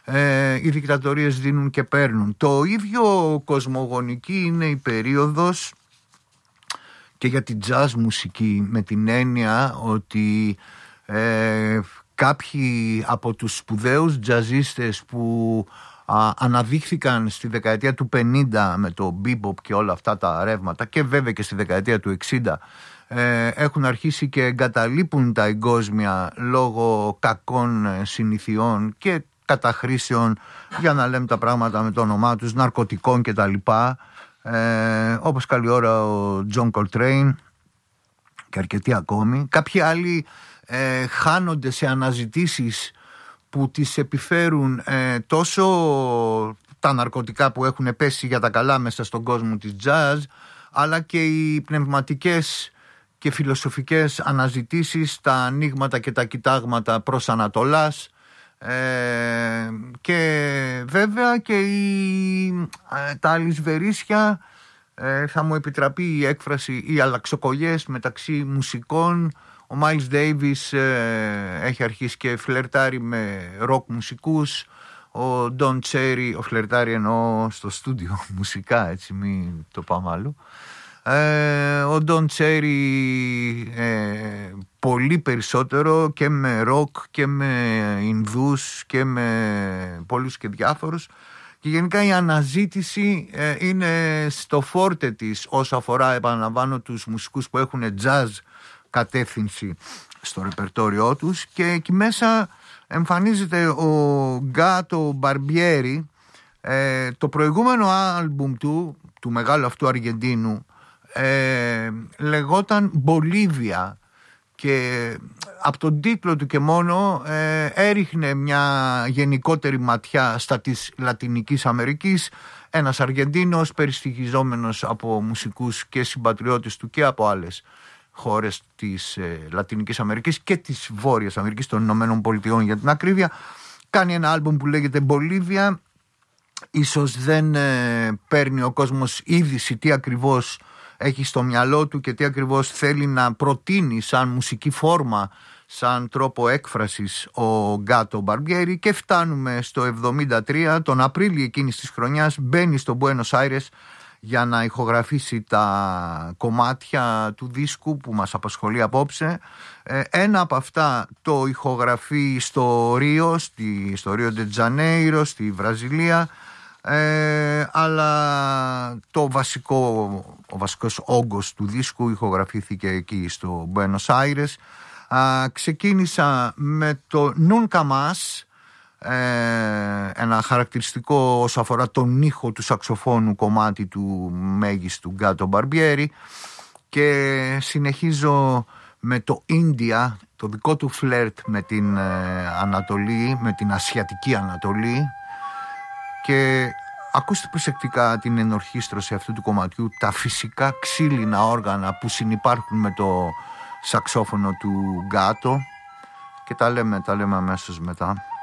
οι δικτατορίες δίνουν και παίρνουν. Το ίδιο κοσμογονική είναι η περίοδος και για την jazz μουσική, με την έννοια ότι κάποιοι από τους σπουδαίους τζαζίστες που αναδείχθηκαν στη δεκαετία του 50 με το bebop και όλα αυτά τα ρεύματα, και βέβαια και στη δεκαετία του 60, έχουν αρχίσει και εγκαταλείπουν τα εγκόσμια λόγω κακών συνηθιών και καταχρήσεων, για να λέμε τα πράγματα με το όνομά τους, ναρκωτικών κτλ. Όπως καλή ώρα ο Τζον Κολτρέιν και αρκετοί ακόμη. Κάποιοι άλλοι χάνονται σε αναζητήσεις που τις επιφέρουν τόσο τα ναρκωτικά που έχουν πέσει για τα καλά μέσα στον κόσμο της jazz, αλλά και οι πνευματικές και φιλοσοφικές αναζητήσεις, τα ανοίγματα και τα κοιτάγματα προς Ανατολάς, και βέβαια και τα αλυσβερίσια, θα μου επιτραπεί η έκφραση, οι αλλαξοκολλιές μεταξύ μουσικών. Ο Miles Davis έχει αρχίσει και φλερτάρει με ροκ μουσικούς. Ο Don Cherry, ο φλερτάρει εννοώ στο στούντιο μουσικά, έτσι μην το πάμε άλλο. Ο Don Cherry πολύ περισσότερο και με ροκ και με Ινδούς και με πολλούς και διάφορους, και γενικά η αναζήτηση είναι στο φόρτε της όσο αφορά, επαναλαμβάνω, τους μουσικούς που έχουν jazz κατεύθυνση στο ρεπερτόριό τους, και εκεί μέσα εμφανίζεται ο Γκάτο Μπαρμπιέρι. Το προηγούμενο άλμπουμ του μεγάλου αυτού Αργεντίνου λεγόταν Μπολίβια, και από τον τίτλο του και μόνο έριχνε μια γενικότερη ματιά στα της Λατινικής Αμερικής. Ένας Αργεντίνος περιστοιχιζόμενος από μουσικούς και συμπατριώτες του και από άλλες χώρες της Λατινικής Αμερικής και της Βόρειας Αμερικής, των Ηνωμένων Πολιτειών για την ακρίβεια, κάνει ένα άλμπουμ που λέγεται Μπολίβια. Ίσως δεν παίρνει ο κόσμος είδηση τι ακριβώς έχει στο μυαλό του και τι ακριβώς θέλει να προτείνει σαν μουσική φόρμα, σαν τρόπο έκφρασης ο Γκάτο Μπαρμπιέρι, και φτάνουμε στο 73, τον Απρίλιο εκείνης της χρονιάς μπαίνει στο Μπουένος Άιρες για να ηχογραφήσει τα κομμάτια του δίσκου που μας απασχολεί απόψε. Ένα από αυτά το ηχογραφεί στο Ρίο, στο Ρίο ντε Τζανέιρο, στη Βραζιλία, αλλά ο βασικός όγκος του δίσκου ηχογραφήθηκε εκεί στο Μπουένος Άιρες. Ξεκίνησα με το Nunca Más, ένα χαρακτηριστικό όσο αφορά τον ήχο του σαξοφώνου κομμάτι του μέγιστου Γκάτο Μπαρμπιέρι, και συνεχίζω με το India, το δικό του φλερτ με την Ανατολή, με την Ασιατική Ανατολή, και ακούστε προσεκτικά την ενορχήστρωση αυτού του κομματιού, τα φυσικά ξύλινα όργανα που συνυπάρχουν με το σαξόφωνο του Γκάτο, και τα λέμε αμέσως μετά.